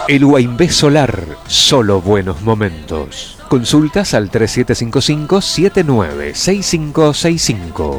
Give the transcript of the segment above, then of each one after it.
El Huaymbé Solar, solo buenos momentos. Consultas al 3755-796565.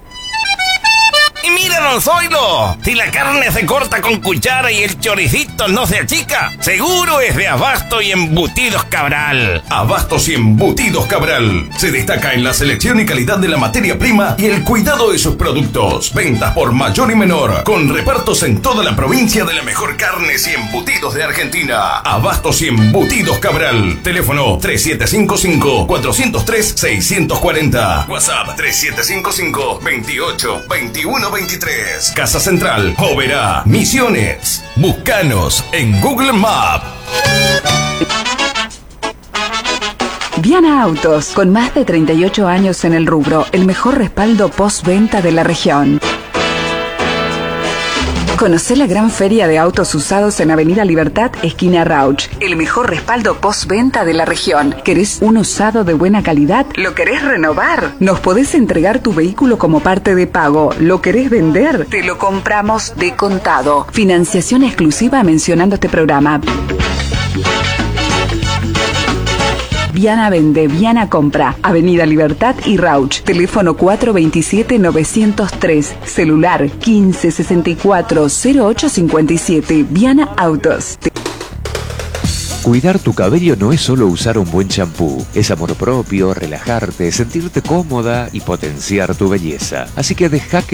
Y míranos, oílo. Si la carne se corta con cuchara y el choricito no se achica, seguro es de Abasto y Embutidos Cabral. Abastos y Embutidos Cabral se destaca en la selección y calidad de la materia prima y el cuidado de sus productos. Ventas por mayor y menor, con repartos en toda la provincia de la mejor carnes y embutidos de Argentina. Abastos y Embutidos Cabral. Teléfono 3755-403-640. WhatsApp 3755-282123. Casa Central, Oberá, Misiones. Búscanos en Google Maps. Viana Autos, con más de 38 años en el rubro, el mejor respaldo postventa de la región. Conocé la gran feria de autos usados en Avenida Libertad, esquina Rauch. El mejor respaldo postventa de la región. ¿Querés un usado de buena calidad? ¿Lo querés renovar? Nos podés entregar tu vehículo como parte de pago. ¿Lo querés vender? Te lo compramos de contado. Financiación exclusiva mencionando este programa. Viana Vende, Viana Compra, Avenida Libertad y Rauch, teléfono 427-903, celular 1564-0857, Viana Autos. Cuidar tu cabello no es solo usar un buen champú, es amor propio, relajarte, sentirte cómoda y potenciar tu belleza. Así que deja que